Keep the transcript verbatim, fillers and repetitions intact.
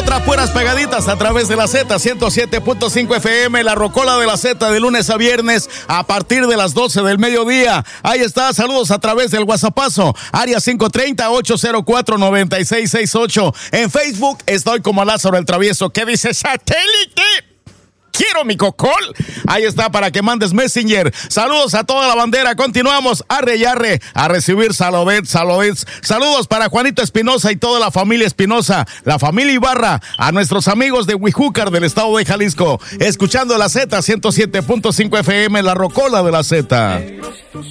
otra, puras pegaditas a través de la Z ciento siete punto cinco F M, la rocola de la Z de lunes a viernes a partir de las doce del mediodía. Ahí está, saludos a través del WhatsAppazo, área cinco tres cero, ocho cero cuatro, nueve seis seis ocho. En Facebook estoy como Lázaro el Travieso. ¿Qué dice satélite? Quiero mi cocol. Ahí está para que mandes Messenger. Saludos a toda la bandera. Continuamos. Arre y arre a recibir saludets, saludets. Saludos para Juanito Espinosa y toda la familia Espinosa, la familia Ibarra, a nuestros amigos de Huijúcar del estado de Jalisco, escuchando la Z ciento siete punto cinco F M, la rocola de la Z.